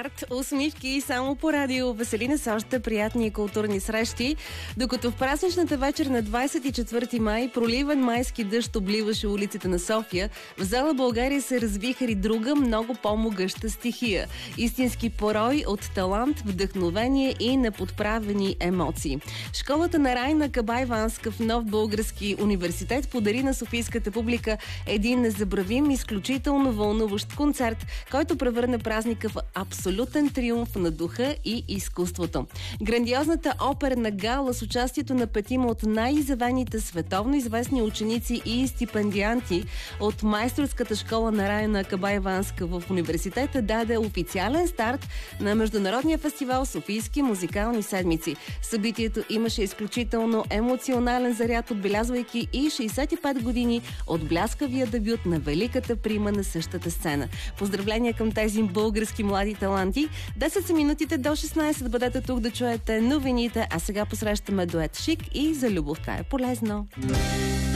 март, усмивки само по радио. Веселина с още приятни културни срещи. Докато в празничната вечер на 24 май проливен майски дъжд обливаше улиците на София, в зала България се развиха и друга много по-могъща стихия. Истински порой от талант, вдъхновение и неподправени емоции. Школата на Райна Кабаиванска в Нов български университет подари на софийската публика един незабравим, изключително вълнуващ концерт, който превърна празника в абсолютен триумф на духа и изкуството. Грандиозната оперна гала с участието на петима от най-изявените световно известни ученици и стипендианти от майсторската школа на Райна Кабаиванска в университета даде официален старт на международния фестивал Софийски музикални седмици. Събитието имаше изключително емоционален заряд, отбелязвайки и 65 години от бляскавия дебют на великата прима на същата сцена. Поздравления към тези български млади таланти. 10 са минутите до 16. Бъдете тук да чуете новините, а сега посрещаме дует Шик и За любовта е полезно.